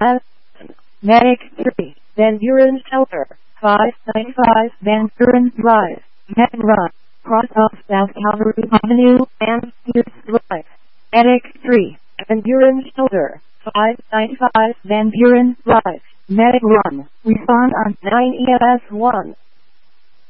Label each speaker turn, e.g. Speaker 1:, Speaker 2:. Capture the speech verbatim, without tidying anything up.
Speaker 1: Medic three, Van Buren Shelter, five ninety-five Van Buren Drive, Med Run, cross off South Calvary Avenue and Pierce Drive. Medic three, Van Buren Shelter, five ninety-five Van Buren Drive, Medic Run, respond on nine E M S one.